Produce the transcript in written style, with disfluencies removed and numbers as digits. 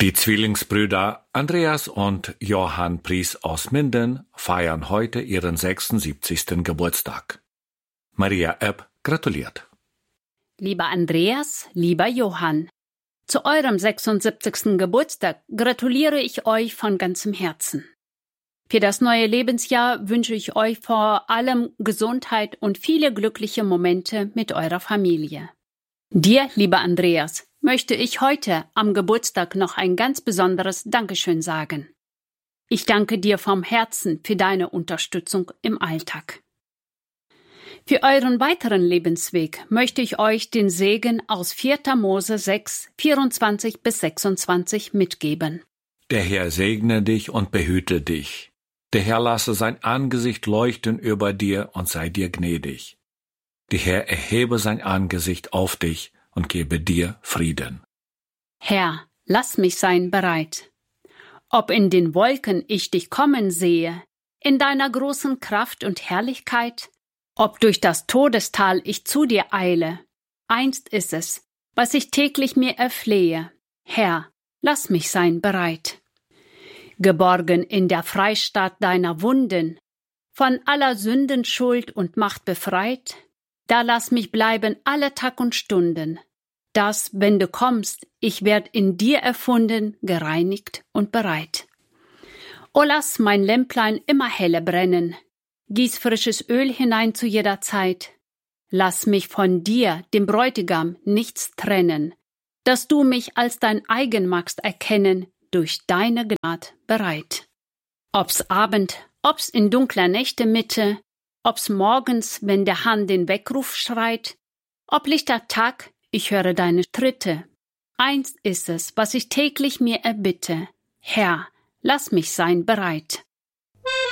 Die Zwillingsbrüder Andreas und Johann Pries aus Minden feiern heute ihren 76. Geburtstag. Maria Epp gratuliert. Lieber Andreas, lieber Johann, zu eurem 76. Geburtstag gratuliere ich euch von ganzem Herzen. Für das neue Lebensjahr wünsche ich euch vor allem Gesundheit und viele glückliche Momente mit eurer Familie. Dir, lieber Andreas, möchte ich heute am Geburtstag noch ein ganz besonderes Dankeschön sagen. Ich danke dir vom Herzen für deine Unterstützung im Alltag. Für euren weiteren Lebensweg möchte ich euch den Segen aus 4. Mose 6, 24-26 mitgeben. Der Herr segne dich und behüte dich. Der Herr lasse sein Angesicht leuchten über dir und sei dir gnädig. Der Herr erhebe sein Angesicht auf dich und gebe dir Frieden. Herr, lass mich sein bereit. Ob in den Wolken ich dich kommen sehe, in deiner großen Kraft und Herrlichkeit, ob durch das Todestal ich zu dir eile, einst ist es, was ich täglich mir erflehe. Herr, lass mich sein bereit. Geborgen in der Freistatt deiner Wunden, von aller Sünden, Schuld und Macht befreit, da lass mich bleiben alle Tag und Stunden, dass, wenn du kommst, ich werd in dir erfunden, gereinigt und bereit. O lass mein Lämplein immer helle brennen, gieß frisches Öl hinein zu jeder Zeit, lass mich von dir, dem Bräutigam, nichts trennen, dass du mich als dein eigen magst erkennen, durch deine Gnade bereit. Ob's Abend, ob's in dunkler Nächte Mitte, ob's morgens, wenn der Hahn den Weckruf schreit, ob lichter Tag, ich höre deine Tritte. Einst ist es, was ich täglich mir erbitte. Herr, lass mich sein bereit.